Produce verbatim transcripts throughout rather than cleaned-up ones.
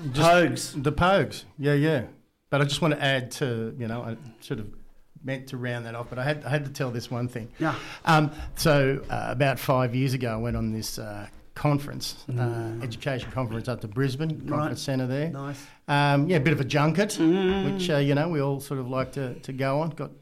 just Pogues. The Pogues, yeah, yeah. But I just want to add to, you know, I sort of meant to round that off, but I had I had to tell this one thing. Yeah. Um, so uh, about five years ago, I went on this uh, conference, Mm. uh, education conference up to Brisbane, conference Right. centre there. Nice. Um, yeah, a bit of a junket, Mm. which, uh, you know, we all sort of like to, to go on. Got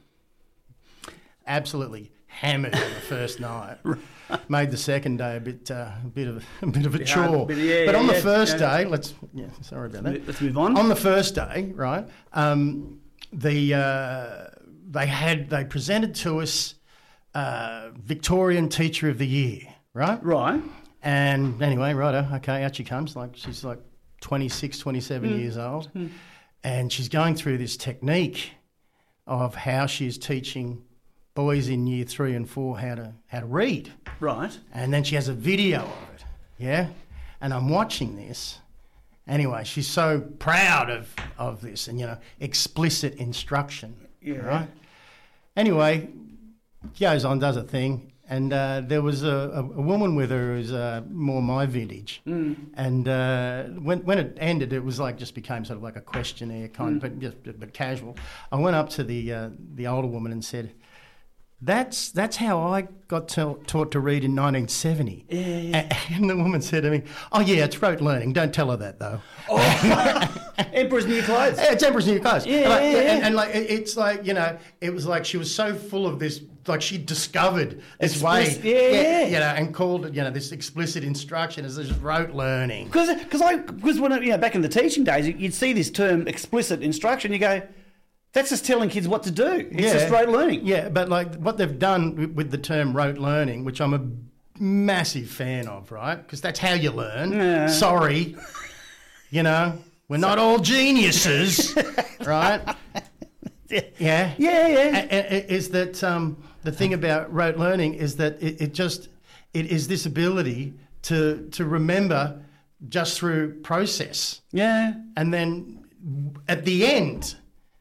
absolutely hammered on the first night. Made the second day a bit, uh, a bit of a bit of a Bit chore. hard, bit- yeah, but on yeah, the first yeah. day, let's yeah, sorry about that. Let's move on. On the first day, right? Um, the uh, they had they presented to us uh, Victorian Teacher of the Year, right? Right. And anyway, righto, okay, out she comes. Like she's like twenty-six, twenty-seven Mm. years old, and she's going through this technique of how she's teaching boys in year three and four how to how to read. Right. And then she has a video of it, yeah? And I'm watching this. Anyway, she's so proud of, of this and, you know, explicit instruction, Yeah. right? Anyway, goes on, does a thing, and uh, there was a, a, a woman with her who's uh, more my vintage. Mm. And uh, when when it ended, it was like just became sort of like a questionnaire kind, Mm. but just but casual. I went up to the uh, the older woman and said, That's that's how I got tell, taught to read in nineteen seventy. Yeah, yeah. A- And the woman said to me, "Oh yeah, it's rote learning. Don't tell her that though." Oh, Emperor's New Clothes. Yeah, it's Emperor's New Clothes. Yeah, And like, yeah, yeah. And, and like it- it's like, you know, it was like she was so full of this, like she discovered this Explicit- way, yeah, yeah. you know, and called it, you know, this explicit instruction as just rote learning. Because because I because when you know back in the teaching days, you'd see this term explicit instruction. You go, that's just telling kids what to do. It's Yeah. just rote learning. Yeah, but like what they've done with, with the term rote learning, which I'm a massive fan of, right? Because that's how you learn. Yeah. Sorry, you know, we're not all geniuses, right? Yeah. Yeah, Yeah, yeah. A- a- a- Is that um, the thing about rote learning is that it, it just it is this ability to to remember just through process, Yeah. and then at the end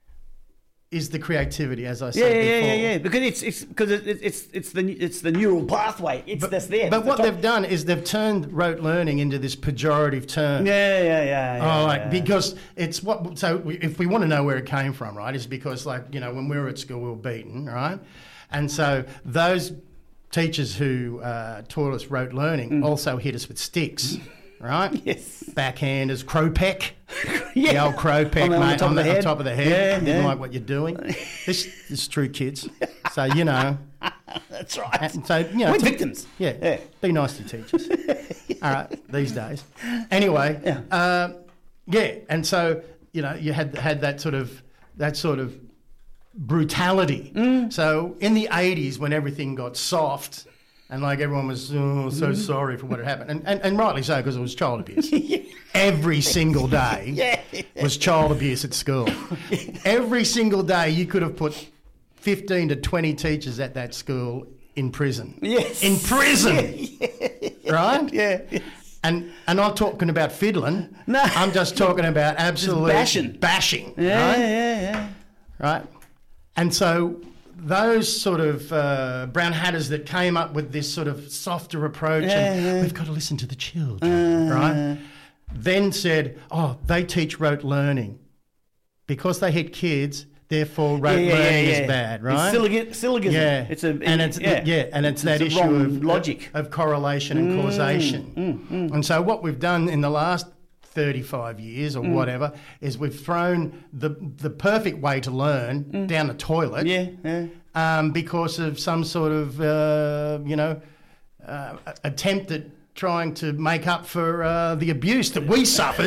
is the creativity, as I said Yeah, yeah, before. yeah, yeah. Because it's it's because it, it, it's it's the it's the neural pathway. It's that's there. But It's what the top- they've done is they've turned rote learning into this pejorative term. Yeah, yeah, yeah. yeah Oh, like, yeah. because it's what. So we, if we want to know where it came from, right, is because like you know when we were at school we were beaten, right, and so those teachers who uh, taught us rote learning Mm. also hit us with sticks, right? Yes. Backhanders, crowpeck. Yeah. The old crowpeck, On the- on the mate, top of the on head. top of the head. Yeah, Didn't yeah. like what you're doing. This, this is true, kids. So you know. That's right. And so you know, We're to- victims. Yeah, Yeah. be nice to teachers. All right, these days. Anyway, Yeah. uh, yeah, and so you know you had had that sort of that sort of brutality. Mm. So in the eighties, when everything got soft. And like everyone was oh, so Mm-hmm. sorry for what had happened, and, and, and rightly so because it was child abuse. Every single day Yeah. was child abuse at school. Every single day you could have put fifteen to twenty teachers at that school in prison. Yes. In prison, right? Yeah. And and I'm talking about fiddling. No. I'm just talking about absolute bashing. bashing. Yeah, right? yeah, yeah. Right? And so those sort of uh, brown hatters that came up with this sort of softer approach Yeah, and yeah. we've got to listen to the children, right? Then said, oh, they teach rote learning. Because they hit kids, therefore rote Yeah, yeah, learning yeah, is yeah. bad, right? It's syllogism. syllogism. Yeah, It's a and it's yeah, yeah, and it's, that It's a issue wrong of logic. of correlation and causation. And so what we've done in the last thirty-five years or whatever is we've thrown the the perfect way to learn down the toilet. Yeah, yeah. Um, because of some sort of uh, you know uh, attempt at trying to make up for uh, the abuse that we suffered.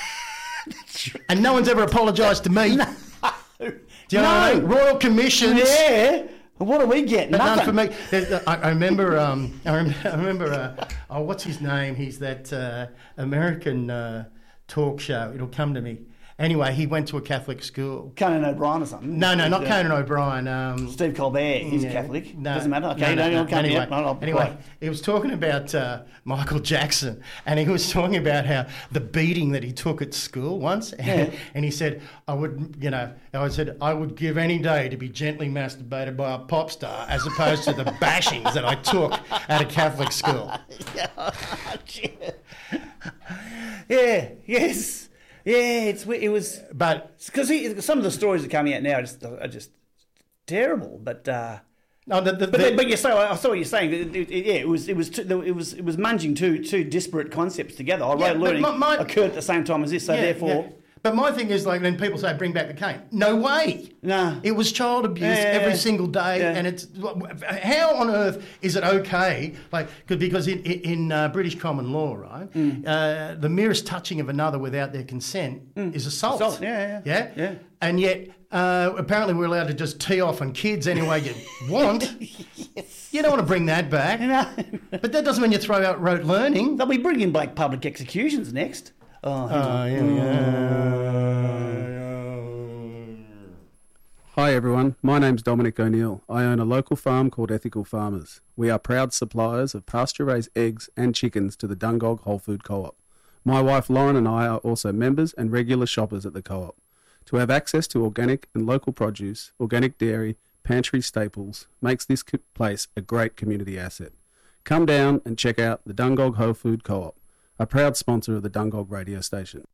And no one's ever apologised to me. Do you know what I mean? Royal Commissions. Yeah. What do we get? But none Nothing. for me. There's- I, I remember. Um, I remember. I remember uh, oh, what's his name? He's that uh, American uh, talk show. It'll come to me. Anyway, he went to a Catholic school. Conan O'Brien or something. No, no, not Yeah. Conan O'Brien. Um, Steve Colbert. He's yeah, Catholic. no, Doesn't matter. Okay, no, no, no, Anyway, yep, I'll- I'll- anyway right. he was talking about uh, Michael Jackson, and he was talking about how the beating that he took at school once, and, Yeah. and he said, "I would, you know, I said I would give any day to be gently masturbated by a pop star as opposed to the bashings that I took at a Catholic school." Yeah. Yes. Yeah, it's it was But because some of the stories that are coming out now are just are just terrible. But uh, no, the, the, but the, but you say I saw what you're saying. It, it, yeah, it was it was too, it was it was munging two two disparate concepts together. I Yeah, wrote but learning my- my- occurred at the same time as this, so yeah, therefore. yeah. But my thing is like when people say bring back the cane. No way. No. It was child abuse Yeah, yeah, every yeah. single day, Yeah. and it's how on earth is it okay? Like 'cause- because in in, in uh, British common law, right, Mm. uh, the merest touching of another without their consent is assault. Assault, yeah, yeah, yeah, yeah. And yet uh, apparently we're allowed to just tee off on kids any way you want. Yes. You don't want to bring that back, No. but that doesn't mean you throw out rote learning. They'll be bringing back public executions next. Oh, hang on. Uh, yeah, yeah. Hi everyone, my name's Dominic O'Neill. I own a local farm called Ethical Farmers. We are proud suppliers of pasture-raised eggs and chickens to the Dungog Whole Food Co-op. My wife Lauren and I are also members and regular shoppers at the co-op. To have access to organic and local produce, organic dairy, pantry staples makes this co- place a great community asset. Come down and check out the Dungog Whole Food Co-op, a proud sponsor of the Dungog radio station.